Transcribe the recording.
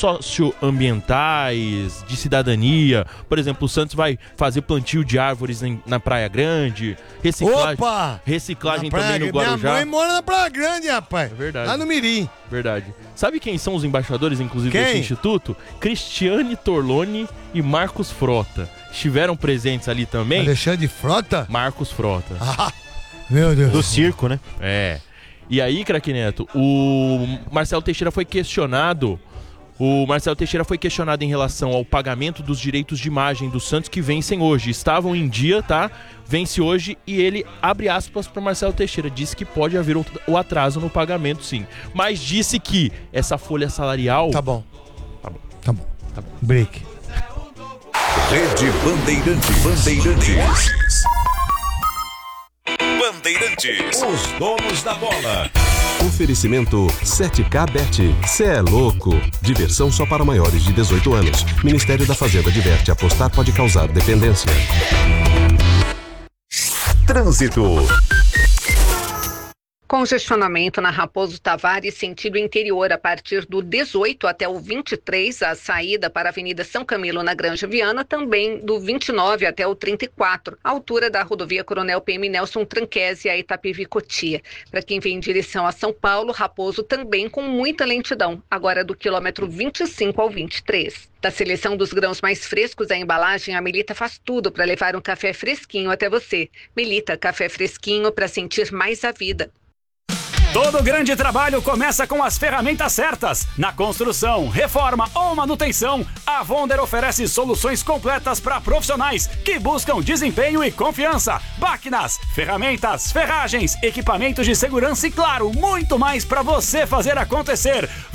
socioambientais, de cidadania. Por exemplo, o Santos vai fazer plantio de árvores na Praia Grande, reciclagem também no Guarujá. Minha mãe mora na Praia Grande, rapaz. É verdade. Lá no Mirim. Verdade. Sabe quem são os embaixadores, inclusive, desse instituto? Cristiane Torloni e Marcos Frota. Estiveram presentes ali também. Alexandre Frota? Marcos Frota. Ah, meu Deus. Do circo, né? É. E aí, craque Neto, o Marcelo Teixeira foi questionado em relação ao pagamento dos direitos de imagem do Santos que vencem hoje. Estavam em dia, tá? Vence hoje e ele, abre aspas para Marcelo Teixeira, disse que pode haver o atraso no pagamento, sim. Mas disse que essa folha salarial... Tá bom. Break. Rede Bandeirantes. Os donos da bola. Oferecimento 7K Bet. Cê é louco. Diversão só para maiores de 18 anos. Ministério da Fazenda diverte. Apostar pode causar dependência. Trânsito. Congestionamento na Raposo Tavares, sentido interior, a partir do 18 até o 23, a saída para a Avenida São Camilo, na Granja Viana, também do 29 até o 34, a altura da rodovia Coronel PM Nelson Tranquese, a Itapevi Cotia. Para quem vem em direção a São Paulo, Raposo também com muita lentidão, agora do quilômetro 25 ao 23. Da seleção dos grãos mais frescos à embalagem, a Melita faz tudo para levar um café fresquinho até você. Melita, café fresquinho para sentir mais a vida. Todo grande trabalho começa com as ferramentas certas. Na construção, reforma ou manutenção, a Vonder oferece soluções completas para profissionais que buscam desempenho e confiança. Máquinas, ferramentas, ferragens, equipamentos de segurança e, claro, muito mais para você fazer acontecer.